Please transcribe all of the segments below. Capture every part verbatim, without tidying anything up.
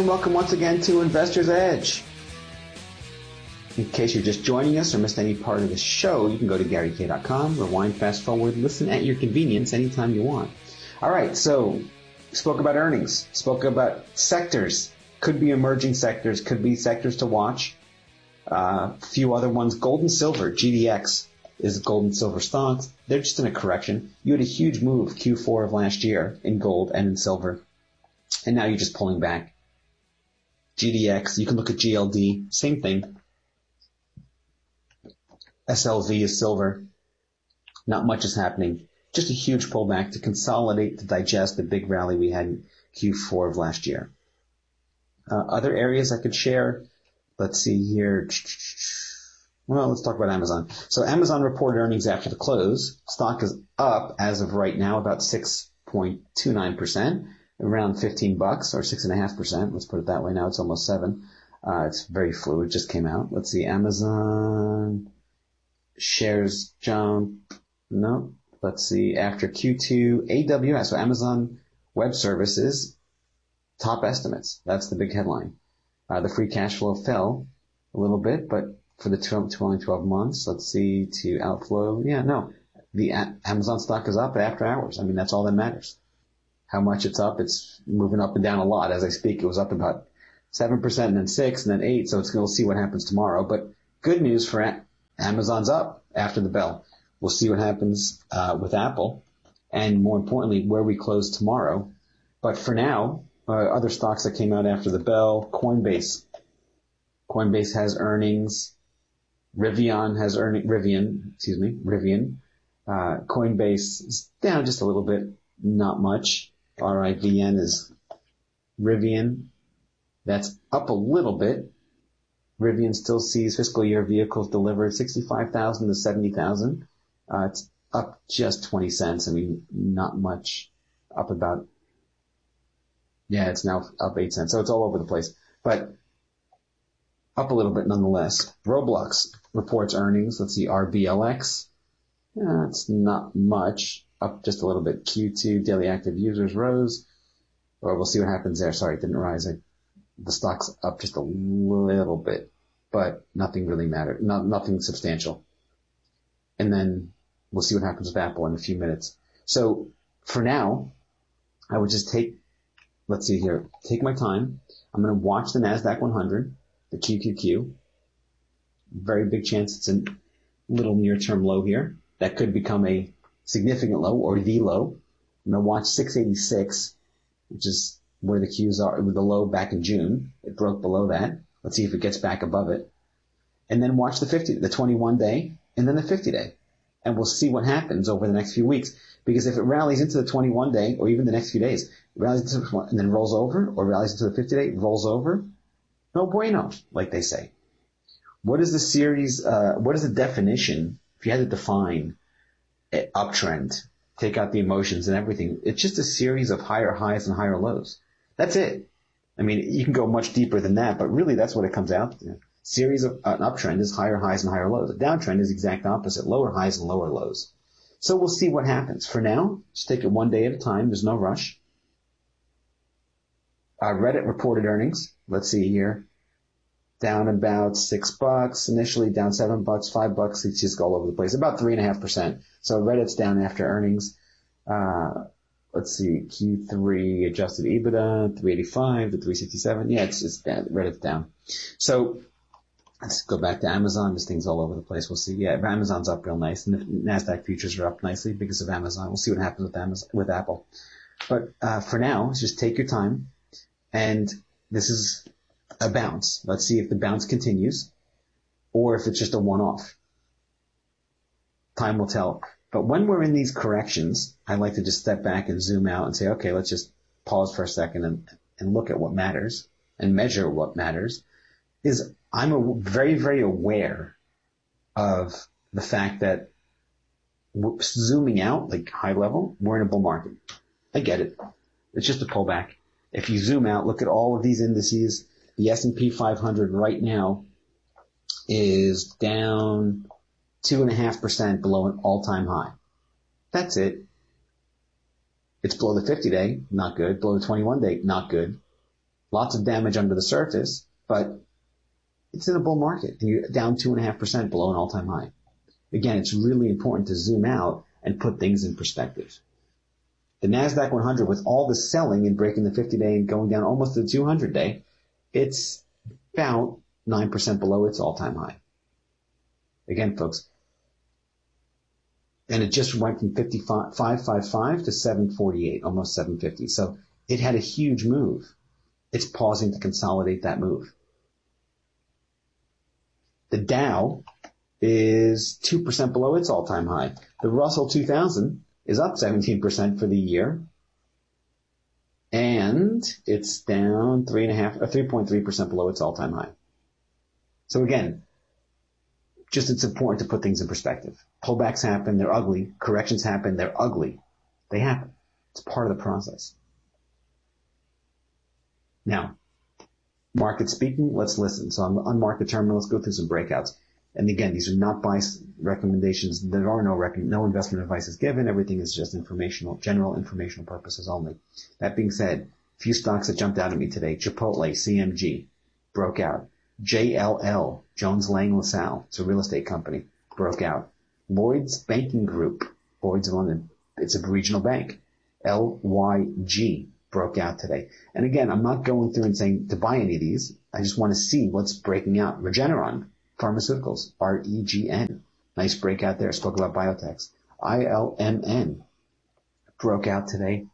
and welcome once again to Investor's Edge. In case you're just joining us or missed any part of the show, you can go to Gary K dot com, rewind, fast forward, listen at your convenience anytime you want. All right, so spoke about earnings, spoke about sectors, could be emerging sectors, could be sectors to watch. A uh, few other ones, gold and silver, G D X is gold and silver stocks. They're just in a correction. You had a huge move Q four of last year in gold and in silver, and now you're just pulling back. G D X, you can look at G L D, same thing. S L V is silver. Not much is happening. Just a huge pullback to consolidate, to digest the big rally we had in Q four of last year. Uh, other areas I could share, let's see here. Well, let's talk about Amazon. So Amazon reported earnings after the close. Stock is up as of right now about six point two nine percent. Around fifteen bucks or six and a half percent. Let's put it that way. Now it's almost seven. Uh, it's very fluid. Just came out. Let's see. Amazon shares jump. No. Let's see. After Q two, A W S. So Amazon Web Services top estimates. That's the big headline. Uh, the free cash flow fell a little bit, but for the twenty twelve months, let's see, to outflow. Yeah, no. The a- Amazon stock is up after hours. I mean, that's all that matters. How much it's up, it's moving up and down a lot. As I speak, it was up about seven percent and then six and then eight, so it's going to see what happens tomorrow. But good news for a- Amazon's up after the bell. We'll see what happens uh, with Apple and, more importantly, where we close tomorrow. But for now, uh, other stocks that came out after the bell, Coinbase. Coinbase has earnings. Rivian has earning, Rivian, excuse me, Rivian. Uh, Coinbase is down just a little bit, not much. R I V N is Rivian. That's up a little bit. Rivian still sees fiscal year vehicles delivered sixty-five thousand to seventy thousand. Uh, it's up just twenty cents. I mean, not much. Up about, yeah, it's now up eight cents. So it's all over the place, but up a little bit nonetheless. Roblox reports earnings. Let's see, R B L X. Yeah, it's not much. Up just a little bit. Q two daily active users rose, or we'll see what happens there. Sorry, it didn't rise. I, the stock's up just a little bit, but nothing really mattered. Not, nothing substantial. And then we'll see what happens with Apple in a few minutes. So for now, I would just take, let's see here, take my time. I'm going to watch the NASDAQ one hundred, the Q Q Q. Very big chance it's a little near-term low here. That could become a significant low or the low. I'm going to watch six eighty-six, which is where the Qs are. It was the low back in June. It broke below that. Let's see if it gets back above it. And then watch the fifty, the twenty-one day, and then the fifty day. And we'll see what happens over the next few weeks. Because if it rallies into the twenty-one day, or even the next few days, it rallies into the, and then rolls over, or rallies into the fifty day, rolls over, no bueno, like they say. What is the series, uh, what is the definition, if you had to define an uptrend, take out the emotions and everything, it's just a series of higher highs and higher lows. That's it. I mean, you can go much deeper than that, but really that's what it comes out to. Series of, an uptrend is higher highs and higher lows. A downtrend is the exact opposite, lower highs and lower lows. So we'll see what happens. For now, just take it one day at a time. There's no rush. Uh, Reddit reported earnings. Let's see here. Down about six bucks. Initially down seven bucks, five bucks. It's just all over the place. About three and a half percent. So Reddit's down after earnings. Uh, let's see. Q three adjusted EBITDA, three eighty-five to three sixty-seven. Yeah, it's, it's down. Reddit's down. So let's go back to Amazon. This thing's all over the place. We'll see. Yeah, Amazon's up real nice, and the NASDAQ futures are up nicely because of Amazon. We'll see what happens with Amazon, with Apple. But uh, for now, just take your time, and this is a bounce. Let's see if the bounce continues, or if it's just a one-off. Time will tell. But when we're in these corrections, I like to just step back and zoom out and say, okay, let's just pause for a second and, and look at what matters and measure what matters. Is I'm a, very, very aware of the fact that zooming out, like high level, we're in a bull market. I get it. It's just a pullback. If you zoom out, look at all of these indices. The S and P five hundred right now is down two and a half percent below an all-time high. That's it. It's below the fifty day, not good. Below the twenty-one day, not good. Lots of damage under the surface, but it's in a bull market, and you're down two and a half percent below an all-time high. Again, it's really important to zoom out and put things in perspective. The NASDAQ one hundred, with all the selling and breaking the fifty-day and going down almost to the two hundred day, it's about nine percent below its all-time high. Again, folks, and it just went from fifty-five fifty-five to seven forty-eight, almost seven fifty. So it had a huge move. It's pausing to consolidate that move. The Dow is two percent below its all-time high. The Russell two thousand is up seventeen percent for the year. And it's down three and a half, or three point three percent below its all-time high. So again, just it's important to put things in perspective. Pullbacks happen, they're ugly. Corrections happen, they're ugly. They happen. It's part of the process. Now, market speaking, let's listen. So on, on market terminal, let's go through some breakouts. And again, these are not buy recommendations. There are no rec- no investment advice is given. Everything is just informational, general informational purposes only. That being said, a few stocks that jumped out at me today. Chipotle, C M G, broke out. J L L, Jones Lang LaSalle, it's a real estate company, broke out. Lloyd's Banking Group, Lloyd's of London, it's a regional bank. L Y G broke out today. And again, I'm not going through and saying to buy any of these. I just want to see what's breaking out. Regeneron Pharmaceuticals, R E G N, nice breakout there. Spoke about biotechs. I L M N broke out today.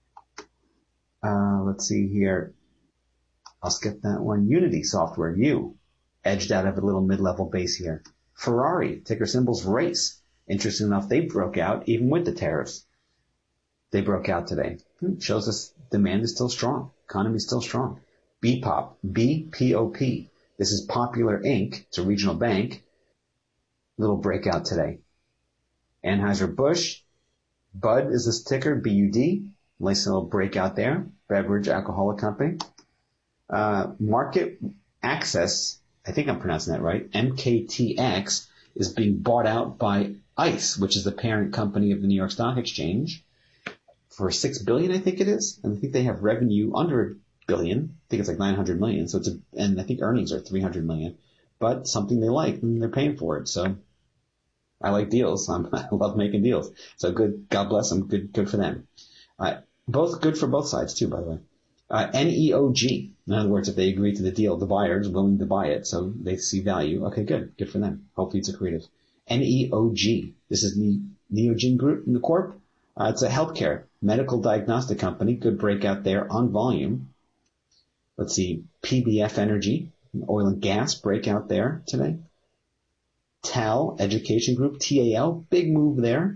Uh, let's see here. I'll skip that one. Unity Software, U, edged out of a little mid-level base here. Ferrari, ticker symbols RACE. Interesting enough, they broke out even with the tariffs. They broke out today. Shows us demand is still strong. Economy is still strong. B P O P, B P O P. This is Popular Incorporated. It's a regional bank. Little breakout today. Anheuser-Busch, Bud is this ticker, B U D. Nice little breakout there. Beverage alcoholic company. Uh, Market Access, I think I'm pronouncing that right, M K T X, is being bought out by ICE, which is the parent company of the New York Stock Exchange, for six billion dollars, I think it is. And I think they have revenue under a billion. I think it's like nine hundred million. So it's a, and I think earnings are three hundred million, but something they like and they're paying for it. So I like deals. I'm, I love making deals. So good. God bless them. Good, good for them. Uh, both good for both sides too, by the way. Uh, N E O G. In other words, if they agree to the deal, the buyer is willing to buy it, so they see value. Okay, good. Good for them. Hopefully it's accretive. N E O G. This is the Neogen Group, the Corp. Uh, it's a healthcare, medical diagnostic company. Good breakout there on volume. Let's see. P B F Energy, oil and gas breakout there today. T A L, Education Group, T A L, big move there.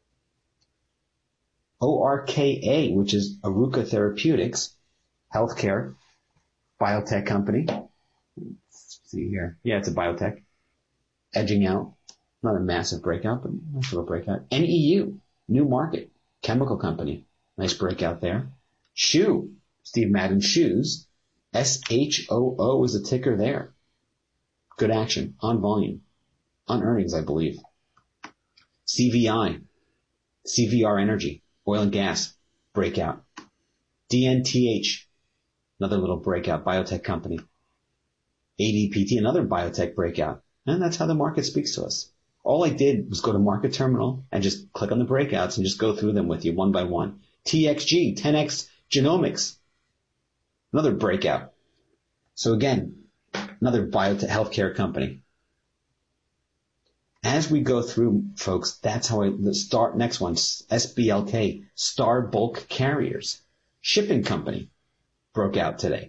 O R K A, which is Aruka Therapeutics, healthcare, biotech company. Let's see here. Yeah, it's a biotech. Edging out. Not a massive breakout, but nice little breakout. N E U, new market, chemical company. Nice breakout there. Shoe, Steve Madden Shoes. S H O O is a ticker there. Good action on volume. On earnings, I believe. C V I, C V R Energy, oil and gas, breakout. D N T H, another little breakout, biotech company. A D P T, another biotech breakout. And that's how the market speaks to us. All I did was go to Market Terminal and just click on the breakouts and just go through them with you one by one. T X G, ten X Genomics, another breakout. So again, another biotech healthcare company. As we go through, folks, that's how I start. Next one, S B L K, Star Bulk Carriers, shipping company, broke out today.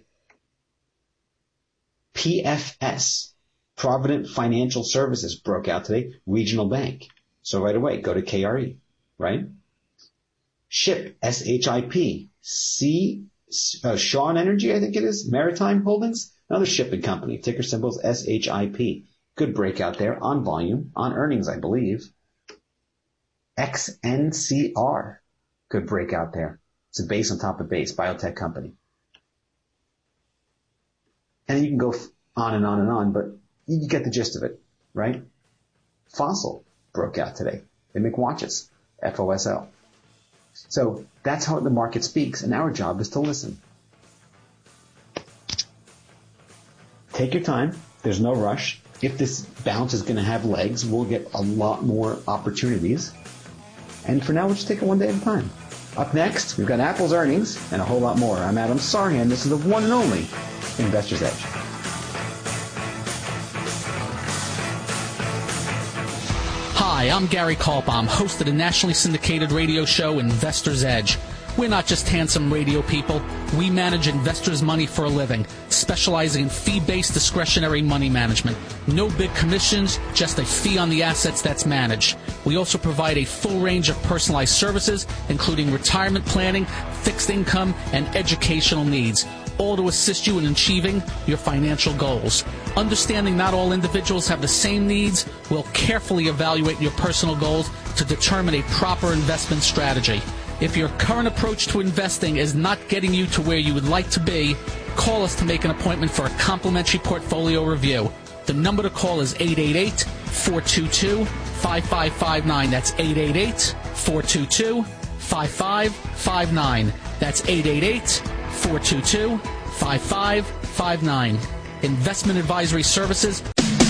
P F S, Provident Financial Services, broke out today. Regional bank. So right away, go to K R E, right? Ship, S H I P, C, uh, Shawn Energy, I think it is, Maritime Holdings, another shipping company, ticker symbols S H I P. Good breakout there on volume, on earnings, I believe. X N C R, good breakout there. It's a base on top of base, biotech company. And you can go on and on and on, but you get the gist of it, right? Fossil broke out today. They make watches, F O S L. So that's how the market speaks, and our job is to listen. Take your time. There's no rush. If this bounce is going to have legs, we'll get a lot more opportunities. And for now, we'll just take it one day at a time. Up next, we've got Apple's earnings and a whole lot more. I'm Adam Sarhan. This is the one and only Investor's Edge. Hi, I'm Gary Kaltbaum, host of the nationally syndicated radio show Investor's Edge. We're not just handsome radio people. We manage investors' money for a living, specializing in fee-based discretionary money management. No big commissions, just a fee on the assets that's managed. We also provide a full range of personalized services, including retirement planning, fixed income, and educational needs, all to assist you in achieving your financial goals. Understanding not all individuals have the same needs, we'll carefully evaluate your personal goals to determine a proper investment strategy. If your current approach to investing is not getting you to where you would like to be, call us to make an appointment for a complimentary portfolio review. The number to call is eight eight eight, four two two, five five five nine. That's eight eight eight, four two two, five five five nine. That's eight eight eight, four two two, five five five nine. Investment Advisory Services.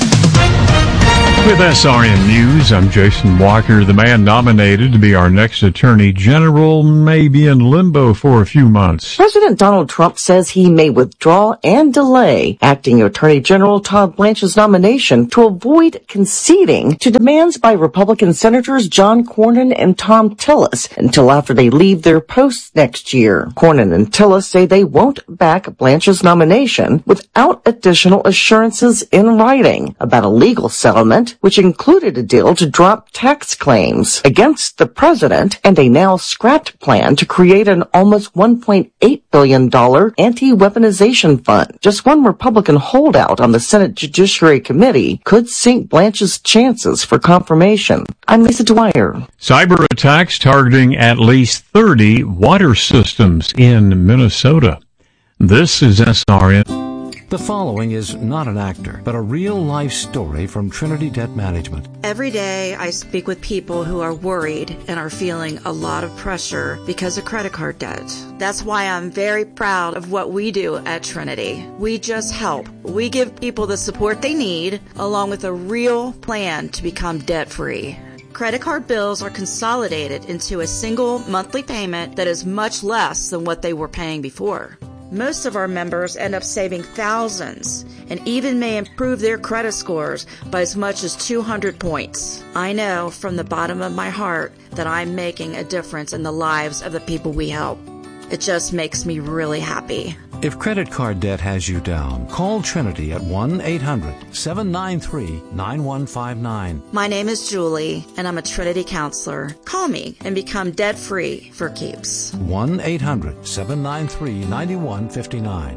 With S R N News, I'm Jason Walker. The man nominated to be our next Attorney General may be in limbo for a few months. President Donald Trump says he may withdraw and delay Acting Attorney General Todd Blanche's nomination to avoid conceding to demands by Republican Senators John Cornyn and Thom Tillis until after they leave their posts next year. Cornyn and Tillis say they won't back Blanche's nomination without additional assurances in writing about a legal settlement which included a deal to drop tax claims against the president and a now scrapped plan to create an almost one point eight billion dollars anti-weaponization fund. Just one Republican holdout on the Senate Judiciary Committee could sink Blanche's chances for confirmation. I'm Lisa Dwyer. Cyber attacks targeting at least thirty water systems in Minnesota. This is S R N. The following is not an actor, but a real-life story from Trinity Debt Management. Every day I speak with people who are worried and are feeling a lot of pressure because of credit card debt. That's why I'm very proud of what we do at Trinity. We just help. We give people the support they need, along with a real plan to become debt-free. Credit card bills are consolidated into a single monthly payment that is much less than what they were paying before. Most of our members end up saving thousands and even may improve their credit scores by as much as two hundred points. I know from the bottom of my heart that I'm making a difference in the lives of the people we help. It just makes me really happy. If credit card debt has you down, call Trinity at one eight hundred, seven nine three, nine one five nine. My name is Julie, and I'm a Trinity counselor. Call me and become debt-free for keeps. one eight hundred, seven nine three, nine one five nine.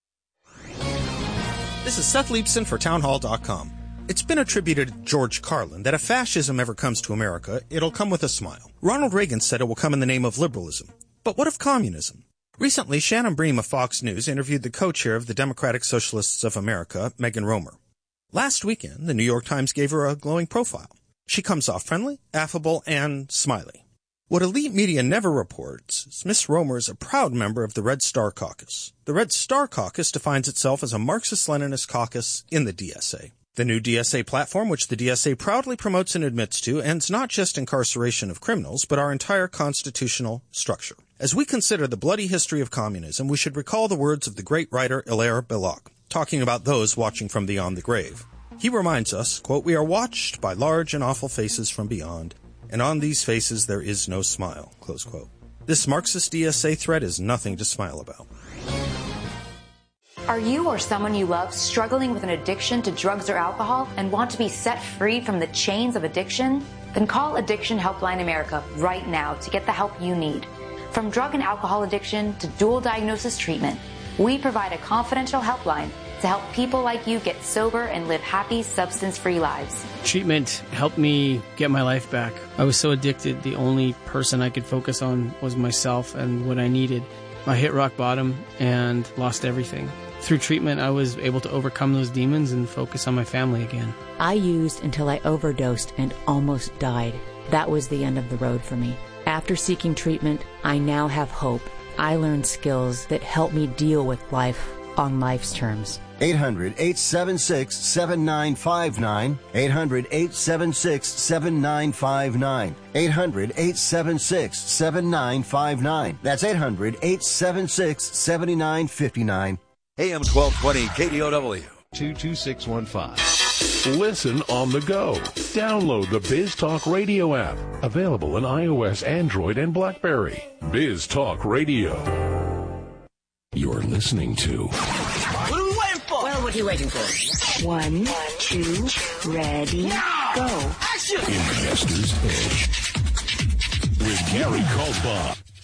This is Seth Leibson for townhall dot com. It's been attributed to George Carlin that if fascism ever comes to America, it'll come with a smile. Ronald Reagan said it will come in the name of liberalism. But what of communism? Recently, Shannon Bream of Fox News interviewed the co-chair of the Democratic Socialists of America, Megan Romer. Last weekend, the New York Times gave her a glowing profile. She comes off friendly, affable, and smiley. What elite media never reports is Miss Romer is a proud member of the Red Star Caucus. The Red Star Caucus defines itself as a Marxist-Leninist caucus in the D S A. The new D S A platform, which the D S A proudly promotes and admits to, ends not just incarceration of criminals, but our entire constitutional structure. As we consider the bloody history of communism, we should recall the words of the great writer Hilaire Belloc, talking about those watching from beyond the grave. He reminds us, quote, "We are watched by large and awful faces from beyond, and on these faces there is no smile," close quote. This Marxist D S A threat is nothing to smile about. Are you or someone you love struggling with an addiction to drugs or alcohol and want to be set free from the chains of addiction? Then call Addiction Helpline America right now to get the help you need. From drug and alcohol addiction to dual diagnosis treatment, we provide a confidential helpline to help people like you get sober and live happy, substance-free lives. Treatment helped me get my life back. I was so addicted, the only person I could focus on was myself and what I needed. I hit rock bottom and lost everything. Through treatment, I was able to overcome those demons and focus on my family again. I used until I overdosed and almost died. That was the end of the road for me. After seeking treatment, I now have hope. I learned skills that help me deal with life. on life's terms. eight hundred, eight seven six, seven nine five nine. eight hundred, eight seven six, seven nine five nine. eight hundred, eight seven six, seven nine five nine. That's eight hundred, eight seven six, seven nine five nine. A M twelve twenty K D O W. two two six one five. Listen on the go. Download the Biz Talk Radio app. Available on iOS, Android, and BlackBerry. Biz Talk Radio. You're listening to... What are we waiting for? Well, what are you waiting for? One, two, ready, go. Action! Investor's Edge. With Gary Kaltbaum.